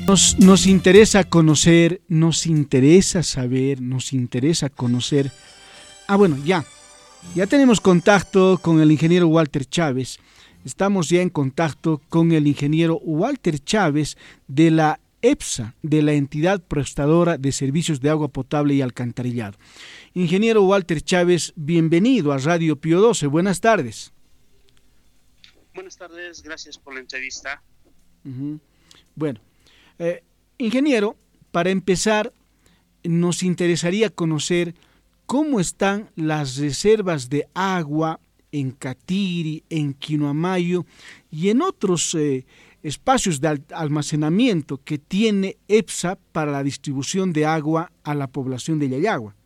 Nos interesa conocer, nos interesa saber, nos interesa conocer. Bueno, ya tenemos contacto con el ingeniero Walter Chávez. Estamos ya en contacto con el ingeniero Walter Chávez de la EPSA, de la entidad prestadora de servicios de agua potable y alcantarillado. Ingeniero Walter Chávez, bienvenido a Radio Pío 12. Buenas tardes. Buenas tardes, gracias por la entrevista. Bueno, ingeniero, para empezar, nos interesaría conocer cómo están las reservas de agua en Catiri, en Quinoamayo y en otros espacios de almacenamiento que tiene EPSA para la distribución de agua a la población de Yayagua.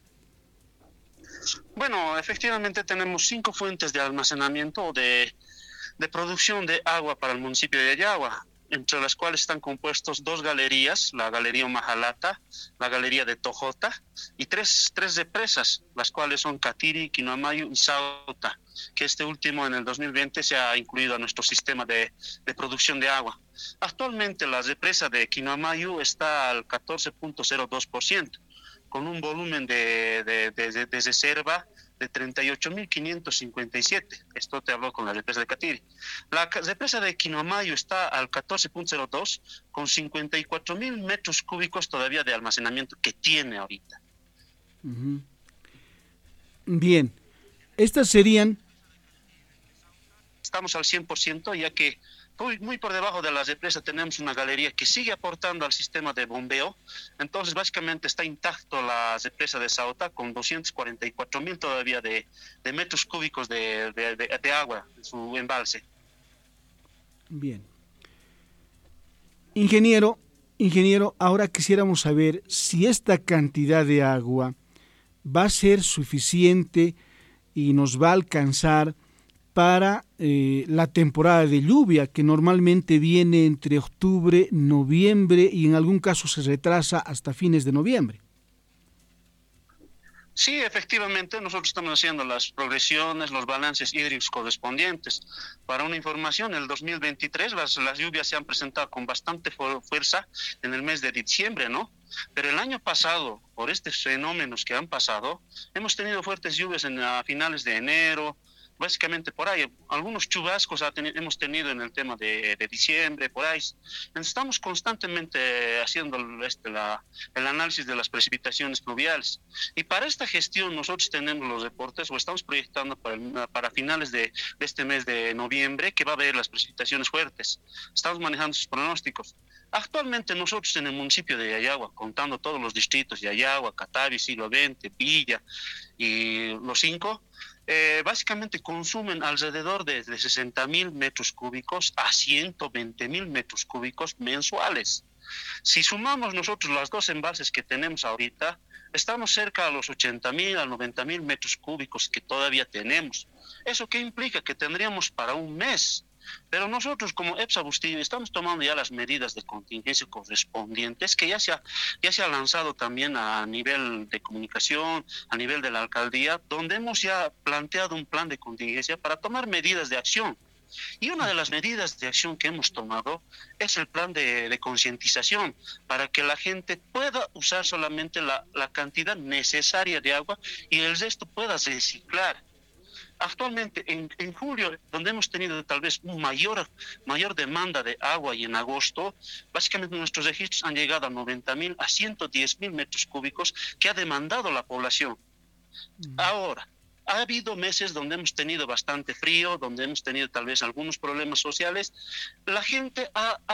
Bueno, efectivamente tenemos 5 fuentes de almacenamiento de producción de agua para el municipio de Yayagua, entre las cuales están compuestos 2 galerías, la galería Majalata, la galería de Tojota, y tres represas, las cuales son Catiri, Quinoamayo y Sauta, que este último en el 2020 se ha incluido a nuestro sistema de producción de agua. Actualmente la represa de Quinoamayo está al 14.02%, con un volumen de reserva de 38.557. Esto te hablo con la represa de Catiri. La represa de Quinoamayo está al 14.02 con 54.000 metros cúbicos todavía de almacenamiento que tiene ahorita. Bien, estas serían... Estamos al 100%, ya que muy por debajo de la represa tenemos una galería que sigue aportando al sistema de bombeo. Entonces básicamente está intacto la represa de Sauta con 244.000 todavía de metros cúbicos de agua en su embalse. Bien. Ingeniero, ahora quisiéramos saber si esta cantidad de agua va a ser suficiente y nos va a alcanzar para la temporada de lluvia, que normalmente viene entre octubre, noviembre y en algún caso se retrasa hasta fines de noviembre. Sí, efectivamente, nosotros estamos haciendo las progresiones, los balances hídricos correspondientes. Para una información, en el 2023 las lluvias se han presentado con bastante fuerza en el mes de diciembre, ¿no? Pero el año pasado, por estos fenómenos que han pasado, hemos tenido fuertes lluvias a finales de enero. Básicamente por ahí, algunos chubascos hemos tenido en el tema de diciembre, por ahí. Estamos constantemente haciendo el análisis de las precipitaciones pluviales. Y para esta gestión nosotros tenemos los reportes, o estamos proyectando para finales de este mes de noviembre, que va a haber las precipitaciones fuertes. Estamos manejando sus pronósticos. Actualmente nosotros en el municipio de Yayagua, contando todos los distritos, Yayagua, Catavi, Siglo XX, Villa y los 5, básicamente consumen alrededor de 60.000 metros cúbicos a 120.000 metros cúbicos mensuales. Si sumamos nosotros las 2 embalses que tenemos ahorita, estamos cerca a los 80.000 a 90.000 metros cúbicos que todavía tenemos. ¿Eso qué implica? Que tendríamos para un mes. Pero nosotros como EPSA Bustillo estamos tomando ya las medidas de contingencia correspondientes, que ya se ha lanzado también a nivel de comunicación, a nivel de la alcaldía, donde hemos ya planteado un plan de contingencia para tomar medidas de acción. Y una de las medidas de acción que hemos tomado es el plan de concientización, para que la gente pueda usar solamente la cantidad necesaria de agua y el resto pueda reciclar. Actualmente, en julio, donde hemos tenido tal vez una mayor demanda de agua, y en agosto, básicamente nuestros registros han llegado a 90.000 a 110.000 metros cúbicos que ha demandado la población. Ahora, ha habido meses donde hemos tenido bastante frío, donde hemos tenido tal vez algunos problemas sociales. La gente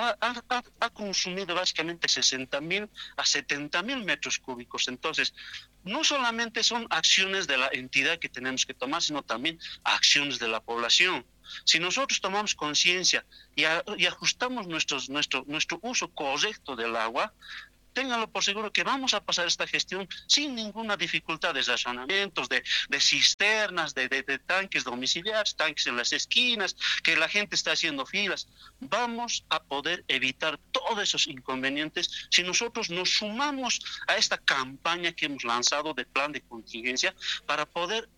ha consumido básicamente 60.000 a 70.000 metros cúbicos. Entonces, no solamente son acciones de la entidad que tenemos que tomar, sino también acciones de la población. Si nosotros tomamos conciencia y ajustamos nuestro uso correcto del agua, ténganlo por seguro que vamos a pasar esta gestión sin ninguna dificultad de racionamientos, de cisternas, de tanques domiciliares, tanques en las esquinas, que la gente está haciendo filas. Vamos a poder evitar todos esos inconvenientes si nosotros nos sumamos a esta campaña que hemos lanzado de plan de contingencia para poder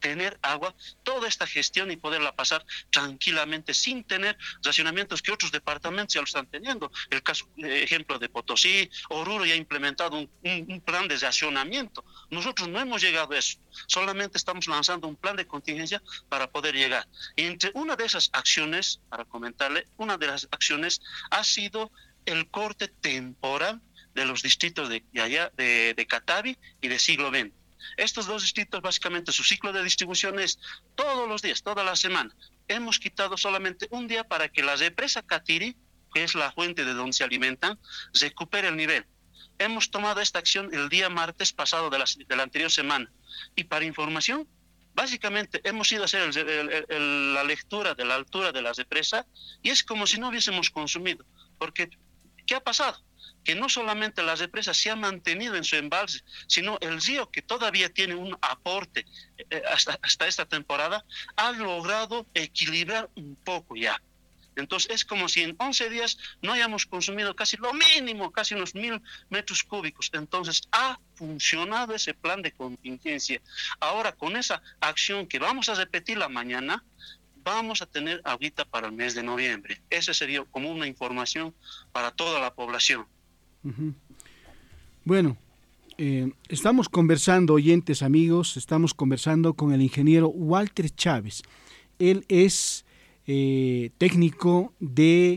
tener agua, toda esta gestión y poderla pasar tranquilamente sin tener racionamientos que otros departamentos ya lo están teniendo. El caso, ejemplo de Potosí, Oruro ya ha implementado un plan de racionamiento. Nosotros no hemos llegado a eso, solamente estamos lanzando un plan de contingencia para poder llegar. Y entre una de esas acciones, para comentarle, una de las acciones ha sido el corte temporal de los distritos de Catavi y de Siglo XX. Estos dos distritos, básicamente, su ciclo de distribución es todos los días, toda la semana. Hemos quitado solamente un día para que la represa Catiri, que es la fuente de donde se alimentan, recupere el nivel. Hemos tomado esta acción el día martes pasado de la anterior semana. Y para información, básicamente hemos ido a hacer la lectura de la altura de la represa y es como si no hubiésemos consumido. Porque, ¿qué ha pasado? Que no solamente la represa se ha mantenido en su embalse, sino el río, que todavía tiene un aporte hasta esta temporada, ha logrado equilibrar un poco ya. Entonces es como si en 11 días no hayamos consumido casi lo mínimo, casi unos 1.000 metros cúbicos. Entonces ha funcionado ese plan de contingencia. Ahora, con esa acción que vamos a repetirla mañana, vamos a tener agüita para el mes de noviembre. Esa sería como una información para toda la población. Uh-huh. Bueno, estamos conversando, oyentes, amigos, estamos conversando con el ingeniero Walter Chávez. Él es técnico de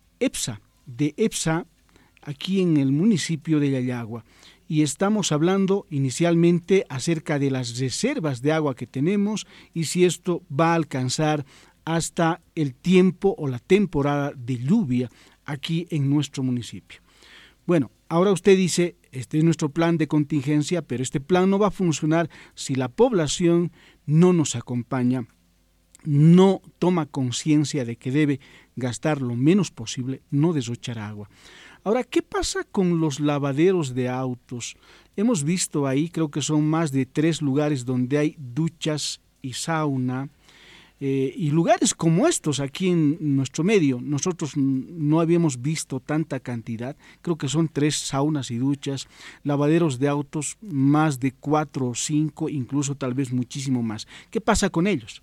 EPSA, aquí en el municipio de Yayagua. Y estamos hablando inicialmente acerca de las reservas de agua que tenemos y si esto va a alcanzar hasta el tiempo o la temporada de lluvia aquí en nuestro municipio. Bueno, ahora usted dice, este es nuestro plan de contingencia, pero este plan no va a funcionar si la población no nos acompaña, no toma conciencia de que debe gastar lo menos posible, no derrochar agua. Ahora, ¿qué pasa con los lavaderos de autos? Hemos visto ahí, creo que son más de 3 lugares donde hay duchas y sauna, y lugares como estos aquí en nuestro medio. Nosotros no habíamos visto tanta cantidad, creo que son 3 saunas y duchas, lavaderos de autos más de 4 o 5, incluso tal vez muchísimo más. ¿Qué pasa con ellos?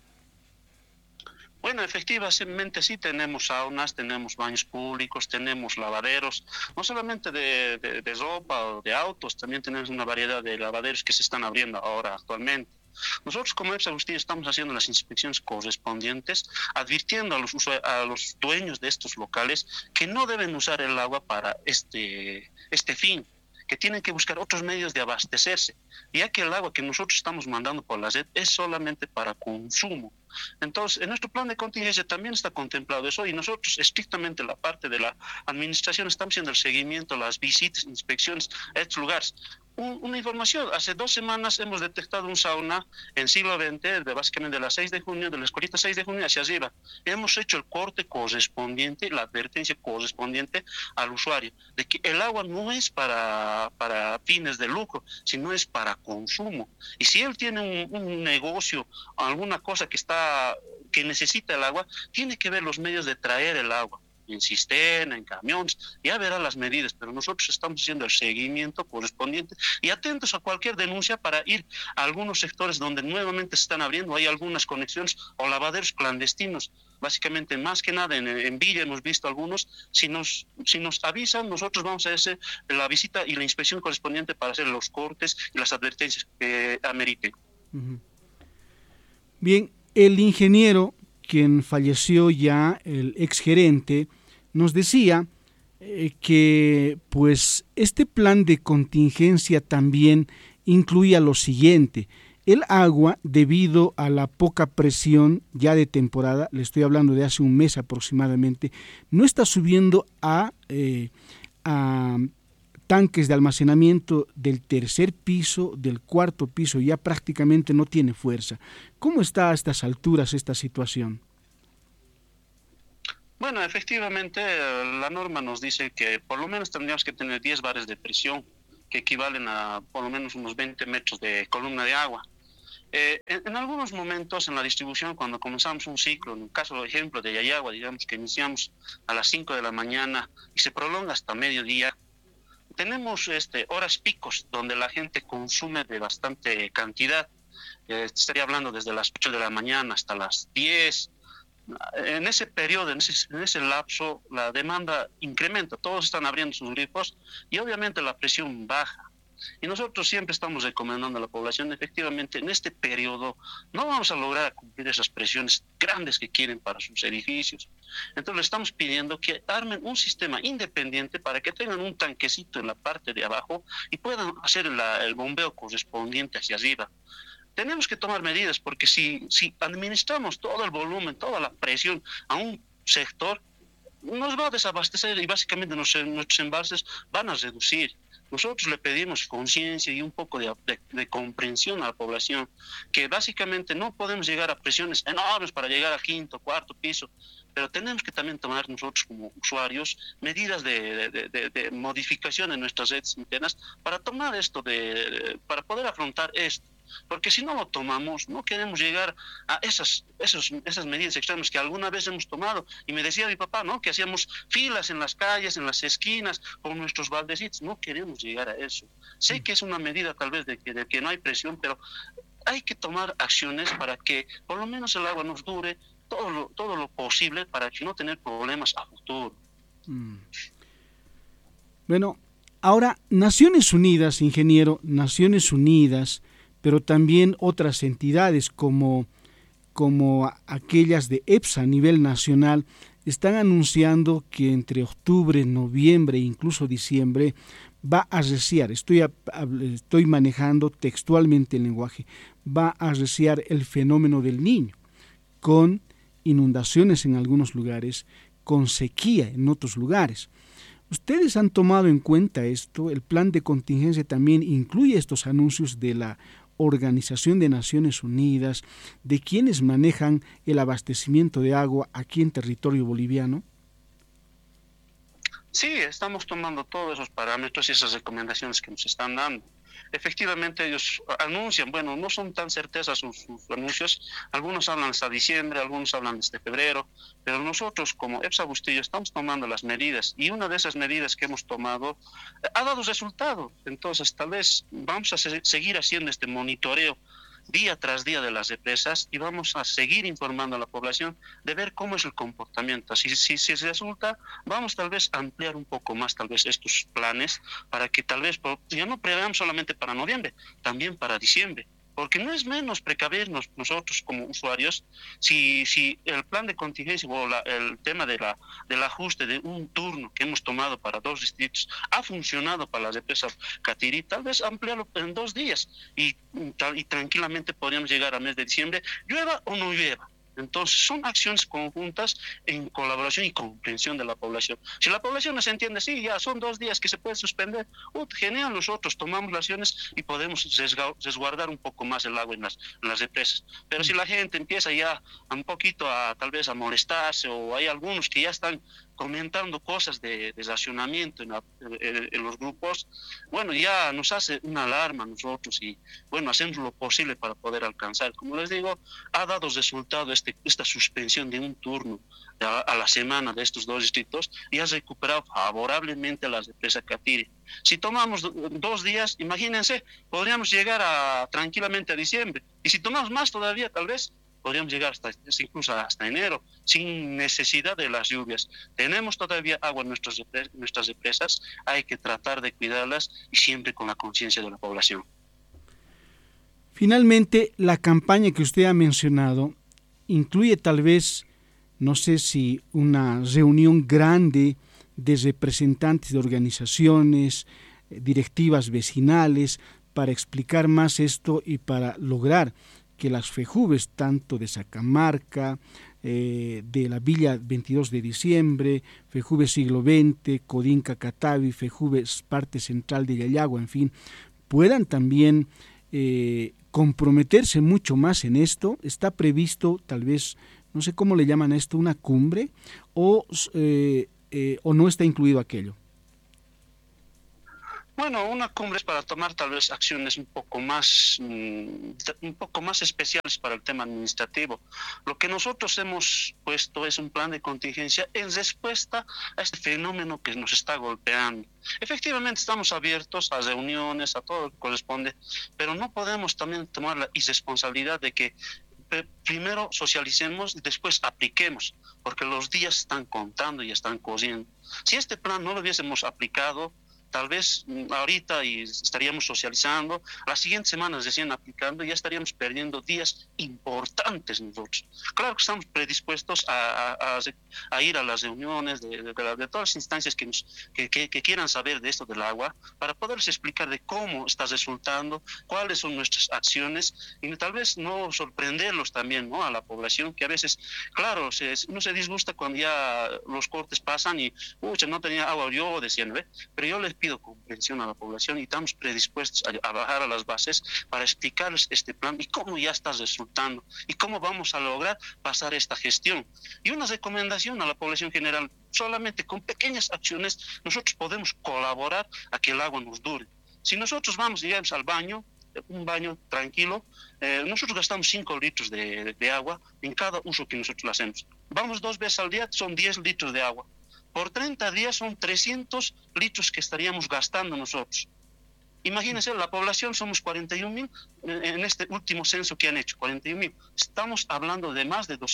Bueno, efectivamente sí tenemos saunas, tenemos baños públicos, tenemos lavaderos, no solamente de ropa o de autos, también tenemos una variedad de lavaderos que se están abriendo ahora actualmente. Nosotros como EPSA Agustín estamos haciendo las inspecciones correspondientes, advirtiendo a los dueños de estos locales que no deben usar el agua para este fin, que tienen que buscar otros medios de abastecerse, ya que el agua que nosotros estamos mandando por la red es solamente para consumo. Entonces, en nuestro plan de contingencia también está contemplado eso y nosotros estrictamente la parte de la administración estamos haciendo el seguimiento, las visitas, inspecciones a estos lugares. Una información, hace 2 semanas hemos detectado un sauna en siglo XX, básicamente de la 6 de junio, de la escuelita 6 de junio hacia arriba. Hemos hecho el corte correspondiente, la advertencia correspondiente al usuario, de que el agua no es para fines de lucro, sino es para consumo. Y si él tiene un negocio, alguna cosa que necesita el agua, tiene que ver los medios de traer el agua. En cisterna, en camiones, ya verá las medidas, pero nosotros estamos haciendo el seguimiento correspondiente y atentos a cualquier denuncia para ir a algunos sectores donde nuevamente se están abriendo, hay algunas conexiones o lavaderos clandestinos, básicamente más que nada en Villa hemos visto algunos, si nos avisan, nosotros vamos a hacer la visita y la inspección correspondiente para hacer los cortes y las advertencias que ameriten. Uh-huh. Bien, el ingeniero, quien falleció ya, el exgerente, nos decía que pues este plan de contingencia también incluía lo siguiente: el agua, debido a la poca presión ya de temporada, le estoy hablando de hace un mes aproximadamente, no está subiendo a tanques de almacenamiento del 3er piso, del 4.º piso, ya prácticamente no tiene fuerza. ¿Cómo está a estas alturas esta situación? Bueno, efectivamente, la norma nos dice que por lo menos tendríamos que tener 10 bares de presión, que equivalen a por lo menos unos 20 metros de columna de agua. En algunos momentos en la distribución, cuando comenzamos un ciclo, en el caso, por ejemplo, de Yayagua, digamos que iniciamos a las 5 de la mañana y se prolonga hasta mediodía, tenemos horas picos donde la gente consume de bastante cantidad. estaría hablando desde las 8 de la mañana hasta las 10. En ese periodo, en ese lapso, la demanda incrementa, todos están abriendo sus grifos y obviamente la presión baja. Y nosotros siempre estamos recomendando a la población, efectivamente, en este periodo no vamos a lograr cumplir esas presiones grandes que quieren para sus edificios. Entonces le estamos pidiendo que armen un sistema independiente para que tengan un tanquecito en la parte de abajo y puedan hacer el bombeo correspondiente hacia arriba. Tenemos que tomar medidas porque si administramos todo el volumen, toda la presión a un sector, nos va a desabastecer y básicamente nuestros embalses van a reducir. Nosotros le pedimos conciencia y un poco de comprensión a la población, que básicamente no podemos llegar a presiones enormes para llegar al quinto, cuarto piso, pero tenemos que también tomar nosotros como usuarios medidas de modificación en nuestras redes internas para tomar esto, para poder afrontar esto. Porque si no lo tomamos, no queremos llegar a esas medidas extremas que alguna vez hemos tomado. Y me decía mi papá, ¿no?, que hacíamos filas en las calles, en las esquinas, con nuestros baldecitos. No queremos llegar a eso. Sé que es una medida tal vez de que no hay presión, pero hay que tomar acciones para que por lo menos el agua nos dure todo lo posible para que no tener problemas a futuro. Bueno, ahora Naciones Unidas, ingeniero, Naciones Unidas, pero también otras entidades como aquellas de EPSA a nivel nacional, están anunciando que entre octubre, noviembre e incluso diciembre va a arreciar, estoy manejando textualmente el lenguaje, va a arreciar el fenómeno del Niño, con inundaciones en algunos lugares, con sequía en otros lugares. ¿Ustedes han tomado en cuenta esto? El plan de contingencia también incluye estos anuncios de la Organización de Naciones Unidas, de quienes manejan el abastecimiento de agua aquí en territorio boliviano. Sí, estamos tomando todos esos parámetros y esas recomendaciones que nos están dando. Efectivamente ellos anuncian, bueno, no son tan certezas sus anuncios, algunos hablan hasta diciembre, algunos hablan desde febrero, pero nosotros como EPSA Bustillo estamos tomando las medidas y una de esas medidas que hemos tomado ha dado resultado. Entonces tal vez vamos a seguir haciendo este monitoreo día tras día de las represas y vamos a seguir informando a la población de ver cómo es el comportamiento. Si resulta, vamos tal vez a ampliar un poco más tal vez estos planes para que tal vez ya no preveamos solamente para noviembre, también para diciembre. Porque no es menos precavernos nosotros como usuarios si el plan de contingencia o el tema del ajuste de un turno que hemos tomado para 2 distritos ha funcionado para la represa Catirí, tal vez ampliarlo en 2 días y tranquilamente podríamos llegar al mes de diciembre, llueva o no llueva. Entonces son acciones conjuntas en colaboración y comprensión de la población. Si la población nos entiende, sí, ya son 2 días que se puede suspender, genial, nosotros tomamos las acciones y podemos resguardar un poco más el agua en las represas. Pero si la gente empieza ya un poquito tal vez a molestarse, o hay algunos que ya están comentando cosas de racionamiento en los grupos, bueno, ya nos hace una alarma a nosotros y, bueno, hacemos lo posible para poder alcanzar. Como les digo, ha dado resultado esta suspensión de un turno a la semana de estos 2 distritos y ha recuperado favorablemente a la represa Catirí. Si tomamos 2 días, imagínense, podríamos llegar tranquilamente a diciembre. Y si tomamos más todavía, tal vez podríamos llegar incluso hasta enero, sin necesidad de las lluvias. Tenemos todavía agua en nuestras represas, hay que tratar de cuidarlas y siempre con la conciencia de la población. Finalmente, la campaña que usted ha mencionado incluye tal vez, no sé si una reunión grande de representantes de organizaciones, directivas vecinales, para explicar más esto y para lograr que las FEJUVES, tanto de Sacamarca, de la Villa 22 de diciembre, FEJUVE Siglo XX, Codinca Catavi, FEJUVE Parte Central de Yayagua, en fin, puedan también comprometerse mucho más en esto. Está previsto tal vez, no sé cómo le llaman a esto, una cumbre, o no está incluido aquello. Bueno, una cumbre es para tomar tal vez acciones un poco más especiales para el tema administrativo. Lo que nosotros hemos puesto es un plan de contingencia en respuesta a este fenómeno que nos está golpeando. Efectivamente, estamos abiertos a reuniones, a todo lo que corresponde, pero no podemos también tomar la irresponsabilidad de que primero socialicemos y después apliquemos, porque los días están contando y están corriendo. Si este plan no lo hubiésemos aplicado, tal vez ahorita y estaríamos socializando, las siguientes semanas recién aplicando, ya estaríamos perdiendo días importantes nosotros. Claro que estamos predispuestos a ir a las reuniones de todas las instancias que quieran saber de esto del agua, para poderles explicar de cómo está resultando, cuáles son nuestras acciones, y tal vez no sorprenderlos también, ¿no?, a la población, que a veces, claro, no se disgusta cuando ya los cortes pasan y, no tenía agua, yo decía, ¿no?, pero yo les pido comprensión a la población y estamos predispuestos a bajar a las bases para explicarles este plan y cómo ya está resultando y cómo vamos a lograr pasar esta gestión. Y una recomendación a la población general: solamente con pequeñas acciones nosotros podemos colaborar a que el agua nos dure. Si nosotros vamos, digamos, al baño, un baño tranquilo, nosotros gastamos 5 litros de agua en cada uso que nosotros lo hacemos. Vamos 2 veces al día, son 10 litros de agua. Por 30 días son 300 litros que estaríamos gastando nosotros. Imagínense, la población somos 41.000 en este último censo que han hecho, 41.000. Estamos hablando de más de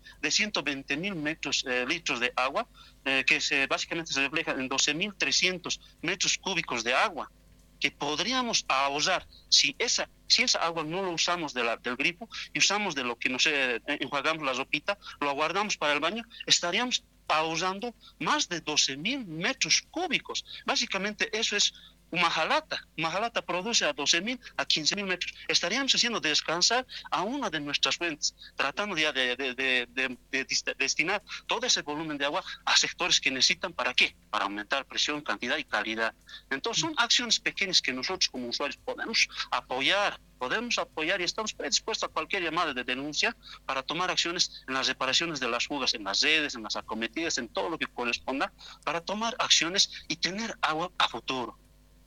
120.000 litros de agua, que básicamente se refleja en 12.300 metros cúbicos de agua, que podríamos ahorrar si esa agua no lo usamos del grifo y usamos de lo que enjuagamos la ropita, lo aguardamos para el baño, estaríamos ahorrando más de 12.000 metros cúbicos. Básicamente eso es una jalata. Una jalata produce a 12.000 a 15.000 metros. Estaríamos haciendo descansar a una de nuestras fuentes, tratando ya de destinar todo ese volumen de agua a sectores que necesitan. ¿Para qué? Para aumentar presión, cantidad y calidad. Entonces son acciones pequeñas que nosotros como usuarios podemos apoyar y estamos predispuestos a cualquier llamada de denuncia para tomar acciones en las reparaciones de las fugas, en las redes, en las acometidas, en todo lo que corresponda, para tomar acciones y tener agua a futuro.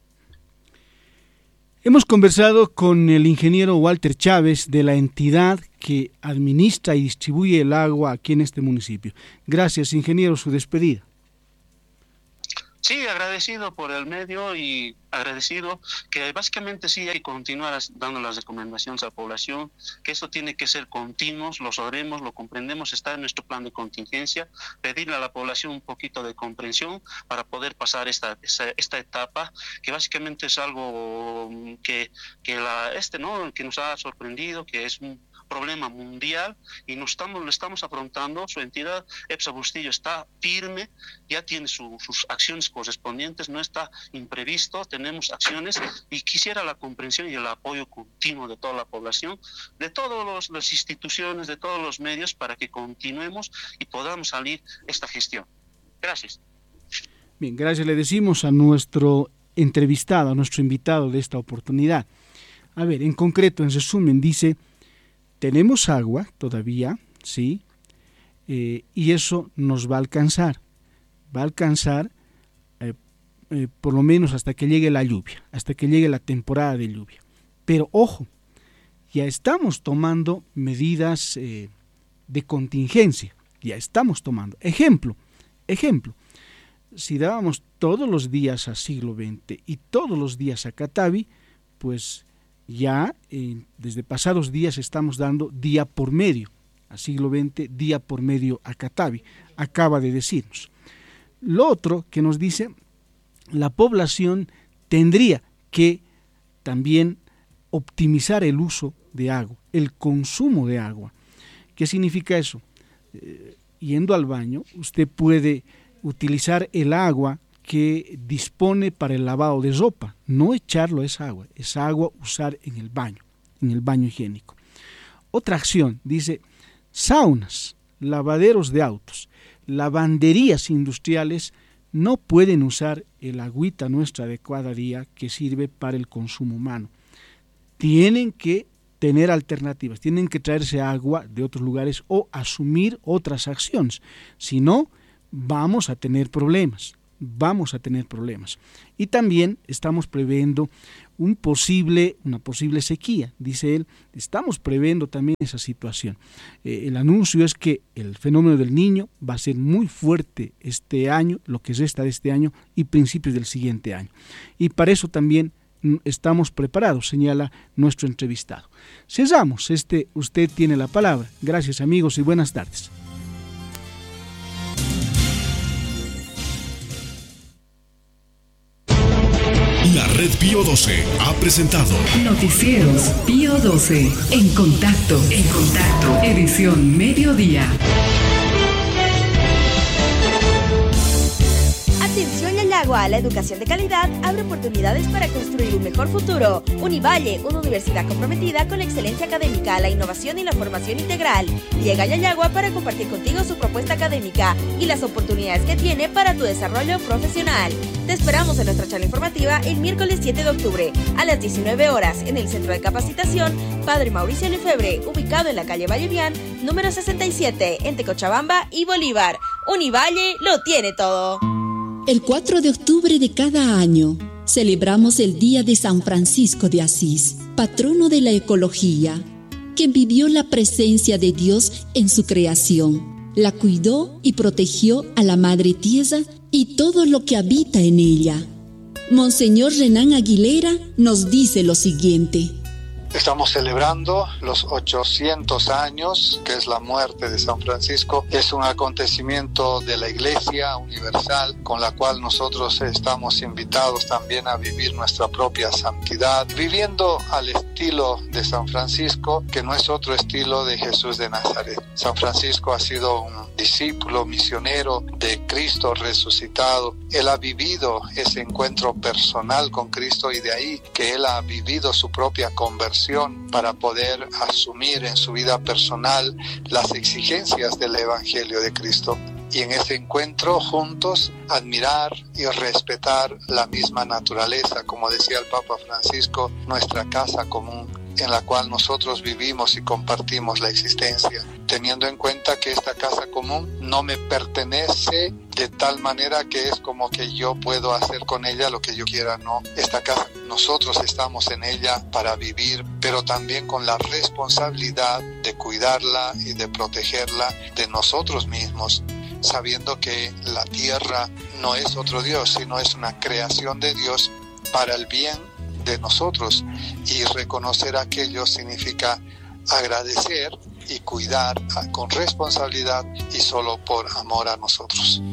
Hemos conversado con el ingeniero Walter Chávez de la entidad que administra y distribuye el agua aquí en este municipio. Gracias, ingeniero, su despedida. Sí, agradecido por el medio y agradecido que básicamente sí hay que continuar dando las recomendaciones a la población, que esto tiene que ser continuo, lo sabemos, lo comprendemos, está en nuestro plan de contingencia, pedirle a la población un poquito de comprensión para poder pasar esta etapa, que básicamente es algo que nos ha sorprendido, que es un problema mundial y lo estamos afrontando. Su entidad, EPSA Bustillo, está firme, ya tiene sus acciones correspondientes, no está imprevisto, tenemos acciones y quisiera la comprensión y el apoyo continuo de toda la población, de todas las instituciones, de todos los medios, para que continuemos y podamos salir esta gestión. Gracias. Bien, gracias le decimos a nuestro entrevistado, a nuestro invitado de esta oportunidad. A ver, en concreto, en resumen, dice: tenemos agua todavía, ¿sí? Y eso nos va a alcanzar. Va a alcanzar por lo menos hasta que llegue la lluvia, hasta que llegue la temporada de lluvia. Pero ojo, ya estamos tomando medidas de contingencia, ya estamos tomando. Ejemplo, si dábamos todos los días a Siglo XX y todos los días a Catavi, pues ya desde pasados días estamos dando día por medio a Siglo XX, día por medio a Catavi, acaba de decirnos. Lo otro que nos dice, la población tendría que también optimizar el uso de agua, el consumo de agua. ¿Qué significa eso? Yendo al baño, usted puede utilizar el agua que dispone para el lavado de ropa, no echarlo a esa agua usar en el baño higiénico. Otra acción, dice, saunas, lavaderos de autos, lavanderías industriales no pueden usar el agüita nuestra de cada día que sirve para el consumo humano. Tienen que tener alternativas, tienen que traerse agua de otros lugares o asumir otras acciones, si no vamos a tener problemas. vamos a tener problemas. Y también estamos previendo una posible sequía, dice él. Estamos previendo también esa situación. El anuncio es que el fenómeno del Niño va a ser muy fuerte este año, lo que resta de este año y principios del siguiente año. Y para eso también estamos preparados, señala nuestro entrevistado. Cesamos, usted tiene la palabra. Gracias, amigos, y buenas tardes. La Red Pío 12 ha presentado Noticieros Pío 12. En contacto. Edición mediodía. Atención Yayagua, la educación de calidad abre oportunidades para construir un mejor futuro. Univalle, una universidad comprometida con la excelencia académica, la innovación y la formación integral. Llega a Yayagua para compartir contigo su propuesta académica y las oportunidades que tiene para tu desarrollo profesional. Te esperamos en nuestra charla informativa el miércoles 7 de octubre a las 19 horas en el Centro de Capacitación Padre Mauricio Lefebvre, ubicado en la calle Vallevián, número 67, entre Cochabamba y Bolívar. Univalle lo tiene todo. El 4 de octubre de cada año celebramos el Día de San Francisco de Asís, patrono de la ecología, quien vivió la presencia de Dios en su creación, la cuidó y protegió a la Madre Tierra y todo lo que habita en ella. Monseñor Renan Aguilera nos dice lo siguiente. Estamos celebrando los 800 años, que es la muerte de San Francisco. Es un acontecimiento de la Iglesia Universal con la cual nosotros estamos invitados también a vivir nuestra propia santidad, viviendo al estilo de San Francisco, que no es otro estilo de Jesús de Nazaret. San Francisco ha sido un discípulo misionero de Cristo resucitado. Él ha vivido ese encuentro personal con Cristo y de ahí que él ha vivido su propia conversión para poder asumir en su vida personal las exigencias del Evangelio de Cristo. Y en ese encuentro juntos admirar y respetar la misma naturaleza, como decía el Papa Francisco, nuestra casa común, en la cual nosotros vivimos y compartimos la existencia, teniendo en cuenta que esta casa común no me pertenece de tal manera que es como que yo puedo hacer con ella lo que yo quiera. No, esta casa nosotros estamos en ella para vivir, pero también con la responsabilidad de cuidarla y de protegerla de nosotros mismos, sabiendo que la tierra no es otro Dios, sino es una creación de Dios para el bien de nosotros, y reconocer aquello significa agradecer y cuidar con responsabilidad y solo por amor a nosotros.